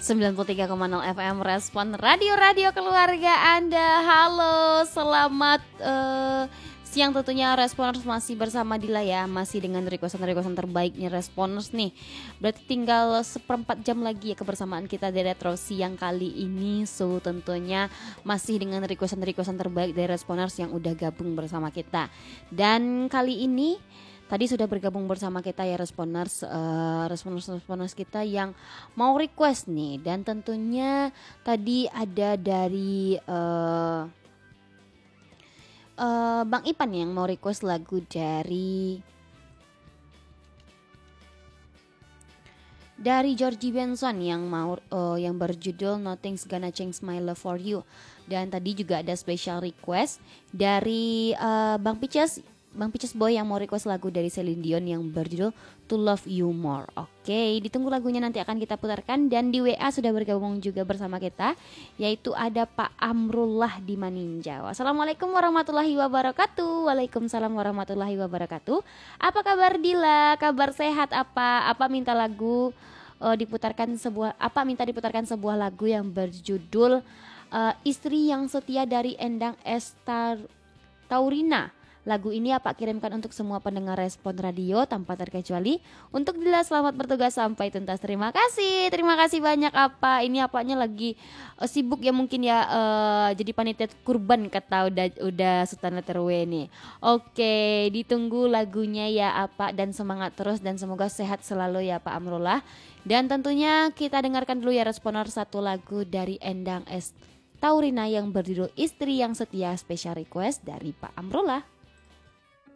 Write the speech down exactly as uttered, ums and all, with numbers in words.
sembilan puluh tiga koma nol F M Respon Radio-radio keluarga Anda. Halo, selamat uh, siang tentunya Responers, masih bersama Dila ya. Masih dengan requestan-requestan terbaiknya Responers nih. Berarti tinggal seperempat jam lagi ya kebersamaan kita di Retro Siang kali ini. So tentunya masih dengan requestan-requestan terbaik dari Responers yang udah gabung bersama kita. Dan kali ini tadi sudah bergabung bersama kita ya Responers, uh, Responers-Responers kita yang mau request nih. Dan tentunya tadi ada dari uh, uh, Bang Ipan yang mau request lagu dari dari Georgie Benson yang mau uh, yang berjudul Nothing's Gonna Change My Love For You. Dan tadi juga ada special request dari uh, Bang Pices Bang Pices Boy yang mau request lagu dari Celine Dion yang berjudul To Love You More. Oke, ditunggu lagunya nanti akan kita putarkan. Dan di W A sudah bergabung juga bersama kita, yaitu ada Pak Amrullah di Maninjau. Assalamualaikum warahmatullahi wabarakatuh. Waalaikumsalam warahmatullahi wabarakatuh. Apa kabar Dila? Kabar sehat apa? Apa minta lagu uh, diputarkan sebuah apa minta diputarkan sebuah lagu yang berjudul uh, Istri yang Setia dari Endang Estar Taurina. Lagu ini apa kirimkan untuk semua pendengar Respon Radio tanpa terkecuali. Untuk Dila, selamat bertugas sampai tuntas. Terima kasih, terima kasih banyak apa. Ini apanya lagi uh, sibuk ya mungkin ya, uh, jadi panitia kurban kata udah udah Sultan Letter W nih. Oke, ditunggu lagunya ya apa, dan semangat terus dan semoga sehat selalu ya Pak Amrullah. Dan tentunya kita dengarkan dulu ya Responer satu lagu dari Endang S Taurina yang berjudul Istri yang Setia, special request dari Pak Amrullah.